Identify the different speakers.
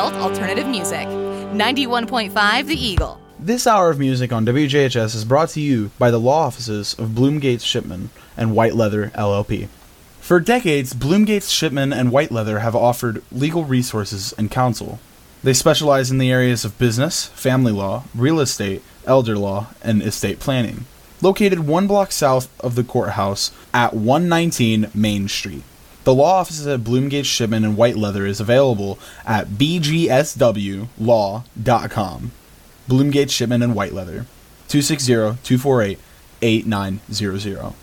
Speaker 1: adult alternative music. 91.5 The Eagle.
Speaker 2: This hour of music on WJHS is brought to you by the law offices of Bloomgates Shipman and White Leather LLP. For decades, Bloomgates Shipman and White Leather have offered legal resources and counsel. They specialize in the areas of business, family law, real estate, elder law, and estate planning. Located 1 block south of the courthouse at 119 Main Street. The law offices at Bloomgates Shipman and White Leather is available at bgswlaw.com. Bloomgates Shipman and White Leather, 260-248-8900.